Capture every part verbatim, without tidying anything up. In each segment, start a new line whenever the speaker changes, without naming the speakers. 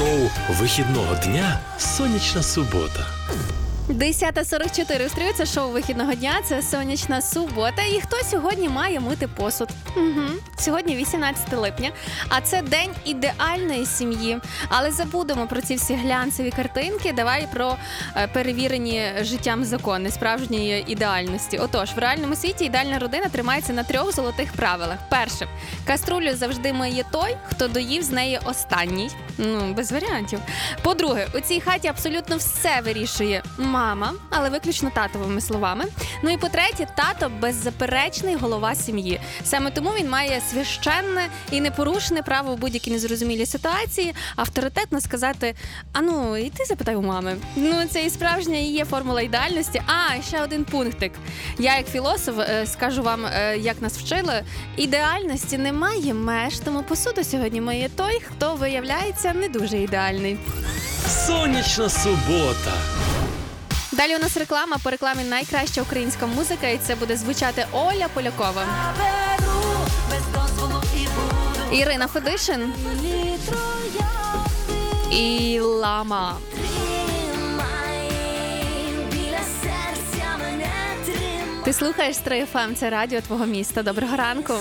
Шоу вихідного дня «Сонячна субота».
десята сорок чотири. Це шоу вихідного дня, це сонячна субота. І хто сьогодні має мити посуд? Угу. Сьогодні вісімнадцяте липня, а це день ідеальної сім'ї. Але забудемо про ці всі глянцеві картинки, давай про е, перевірені життям закони справжньої ідеальності. Отож, в реальному світі ідеальна родина тримається на трьох золотих правилах. Перше, каструлю завжди миє той, хто доїв з неї останній. Ну, без варіантів. По-друге, у цій хаті абсолютно все вирішує мама, але виключно татовими словами. Ну і по-третє, тато беззаперечний голова сім'ї. Саме тому він має священне і непорушне право в будь-якій незрозумілій ситуації авторитетно сказати: а ну, і ти запитай у мами. Ну, це і справжня і є формула ідеальності. А, ще один пунктик. Я, як філософ, скажу вам, як нас вчили, ідеальності немає меж, тому посуду сьогодні миє той, хто виявляється не дуже ідеальний.
Сонячна субота.
Далі у нас реклама. По рекламі найкраща українська музика, і це буде звучати Оля Полякова. Ірина Федишин. І Лама. Ти слухаєш Стрий еф ем, це радіо твого міста. Доброго ранку.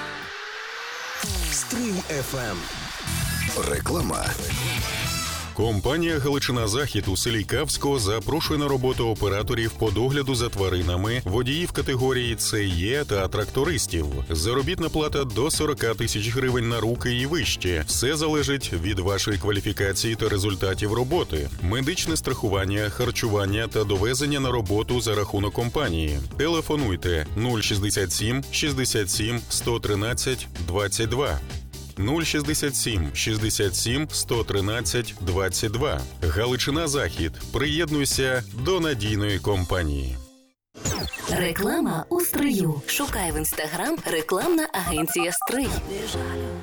Стрий еф ем. Реклама.
Компанія «Галичина Захід» у селі Кавського запрошує на роботу операторів по догляду за тваринами, водіїв категорії Це Є та трактористів. Заробітна плата до сорок тисяч гривень на руки і вище. Все залежить від вашої кваліфікації та результатів роботи. Медичне страхування, харчування та довезення на роботу за рахунок компанії. Телефонуйте нуль шістдесят сім шістдесят сім сто тринадцять двадцять два. нуль шістдесят сім шістдесят сім сто тринадцять двадцять два. Галичина Захід. Приєднуйся до надійної компанії.
Реклама у Стрию. Шукай в інстаграм рекламна агенція Стрий.